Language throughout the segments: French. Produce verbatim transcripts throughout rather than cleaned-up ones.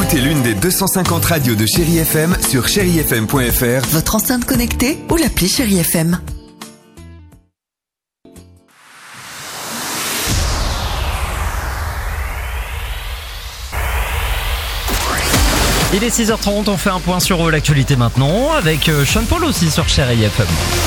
Écoutez l'une des deux cent cinquante radios de Chéri F M sur chéri f m point f r, votre enceinte connectée ou l'appli Chéri F M. Il est six heures trente, on fait un point sur l'actualité maintenant avec Sean Paul aussi sur Chéri F M.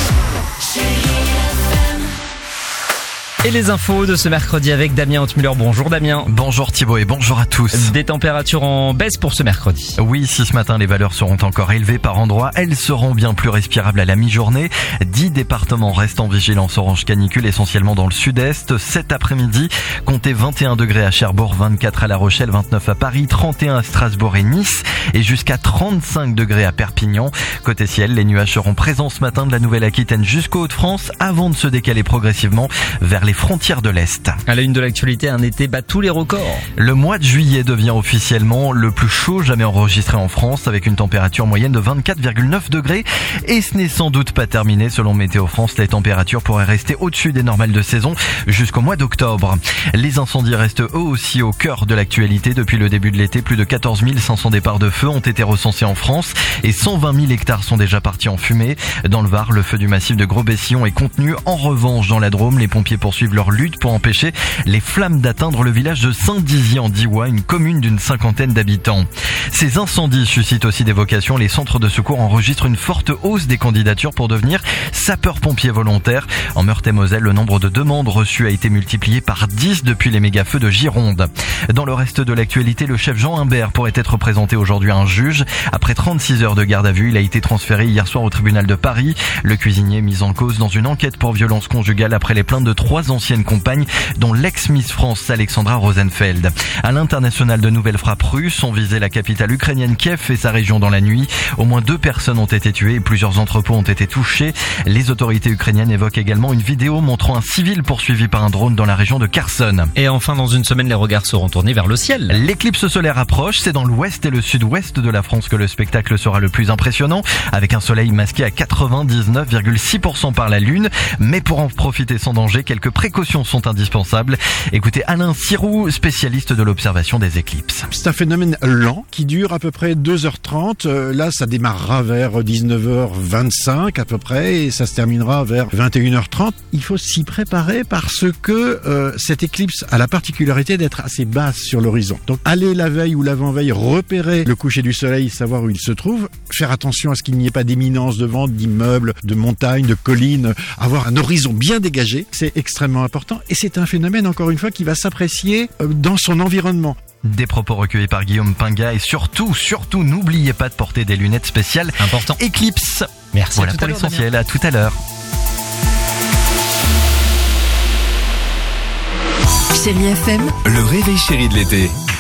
Et les infos de ce mercredi avec Damien Hautmuller. Bonjour Damien. Bonjour Thibaut et bonjour à tous. Des températures en baisse pour ce mercredi. Oui, si ce matin les valeurs seront encore élevées par endroits, elles seront bien plus respirables à la mi-journée. dix départements restent en vigilance orange canicule, essentiellement dans le sud-est. Cet après-midi, comptez vingt et un degrés à Cherbourg, vingt-quatre à La Rochelle, vingt-neuf à Paris, trente et un à Strasbourg et Nice et jusqu'à trente-cinq degrés à Perpignan. Côté ciel, les nuages seront présents ce matin de la Nouvelle-Aquitaine jusqu'aux Hauts-de-France avant de se décaler progressivement vers les frontières de l'Est. À la une de l'actualité, un été bat tous les records. Le mois de juillet devient officiellement le plus chaud jamais enregistré en France avec une température moyenne de vingt-quatre virgule neuf degrés. Et ce n'est sans doute pas terminé. Selon Météo France, les températures pourraient rester au-dessus des normales de saison jusqu'au mois d'octobre. Les incendies restent eux aussi au cœur de l'actualité. Depuis le début de l'été, plus de quatorze mille cinq cents départs de feu ont été recensés en France et cent vingt mille hectares sont déjà partis en fumée. Dans le Var, le feu du massif de Gros-Bessillon est contenu. En revanche, dans la Drôme, les pompiers poursuivent leur lutte pour empêcher les flammes d'atteindre le village de Saint-Dizier-en-Diois, une commune d'une cinquantaine d'habitants. Ces incendies suscitent aussi des vocations. Les centres de secours enregistrent une forte hausse des candidatures pour devenir sapeurs-pompiers volontaires. En Meurthe-et-Moselle, le nombre de demandes reçues a été multiplié par dix depuis les méga-feux de Gironde. Dans le reste de l'actualité, le chef Jean Imbert pourrait être présenté aujourd'hui à un juge. Après trente-six heures de garde à vue, il a été transféré hier soir au tribunal de Paris. Le cuisinier mis en cause dans une enquête pour violence conjugale après les plaintes de trois anciennes compagne, dont l'ex-Miss France Alexandra Rosenfeld. À l'international, de nouvelles frappes russes ont visé la capitale ukrainienne Kiev et sa région dans la nuit. Au moins deux personnes ont été tuées et plusieurs entrepôts ont été touchés. Les autorités ukrainiennes évoquent également une vidéo montrant un civil poursuivi par un drone dans la région de Kherson. Et enfin, dans une semaine, les regards seront tournés vers le ciel. L'éclipse solaire approche. C'est dans l'ouest et le sud-ouest de la France que le spectacle sera le plus impressionnant, avec un soleil masqué à quatre-vingt-dix-neuf virgule six pour cent par la lune. Mais pour en profiter sans danger, quelques précautions sont indispensables. Écoutez Alain Sirou, spécialiste de l'observation des éclipses. C'est un phénomène lent qui dure à peu près deux heures trente. Là, ça démarrera vers dix-neuf heures vingt-cinq à peu près et ça se terminera vers vingt et une heures trente. Il faut s'y préparer parce que euh, cette éclipse a la particularité d'être assez basse sur l'horizon. Donc, aller la veille ou l'avant-veille, repérer le coucher du soleil, savoir où il se trouve, faire attention à ce qu'il n'y ait pas d'éminence de vent, d'immeubles, de montagnes, de collines, avoir un horizon bien dégagé, c'est extrêmement important. Et c'est un phénomène, encore une fois, qui va s'apprécier dans son environnement. Des propos recueillis par Guillaume Pinga et surtout, surtout, n'oubliez pas de porter des lunettes spéciales. Important. Éclipse. Merci. Voilà pour l'essentiel. À tout à l'heure. Chéri F M. Le réveil chéri de l'été.